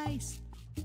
ice.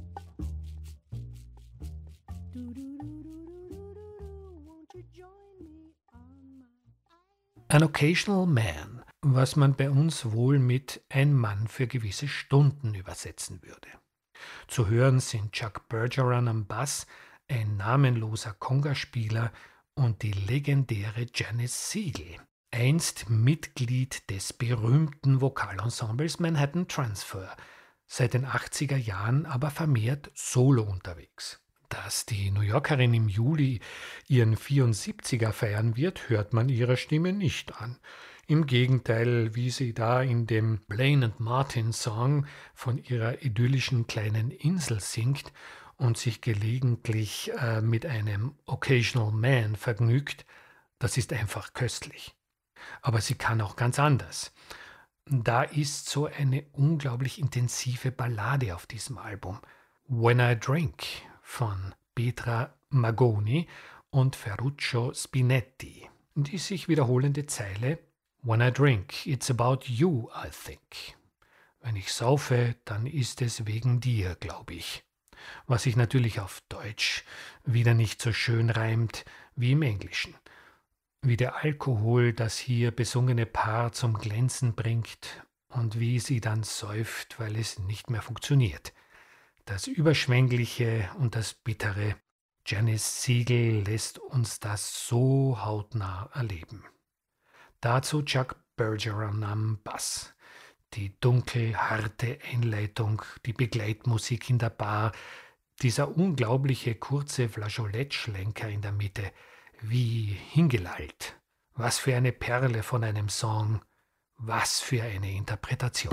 Won't you join me on my An occasional man, was man bei uns wohl mit ein Mann für gewisse Stunden übersetzen würde. Zu hören sind Chuck Bergeron am Bass, ein namenloser Congaspieler und die legendäre Janis Siegel, einst Mitglied des berühmten Vokalensembles Manhattan Transfer, seit den 80er Jahren aber vermehrt solo unterwegs. Dass die New Yorkerin im Juli ihren 74er feiern wird, hört man ihrer Stimme nicht an. Im Gegenteil, wie sie da in dem Blaine and Martin Song von ihrer idyllischen kleinen Insel singt und sich gelegentlich mit einem Occasional Man vergnügt, das ist einfach köstlich. Aber sie kann auch ganz anders. Da ist so eine unglaublich intensive Ballade auf diesem Album. When I Drink von Petra Magoni und Ferruccio Spinetti. Die sich wiederholende Zeile When I drink, it's about you, I think. Wenn ich saufe, dann ist es wegen dir, glaube ich. Was sich natürlich auf Deutsch wieder nicht so schön reimt wie im Englischen. Wie der Alkohol das hier besungene Paar zum Glänzen bringt und wie sie dann säuft, weil es nicht mehr funktioniert. Das Überschwängliche und das Bittere. Janis Siegel lässt uns das so hautnah erleben. Dazu Chuck Bergeron am Bass. Die dunkel harte Einleitung, die Begleitmusik in der Bar, dieser unglaubliche kurze Flageolettschlenker in der Mitte, wie hingelallt. Was für eine Perle von einem Song, was für eine Interpretation.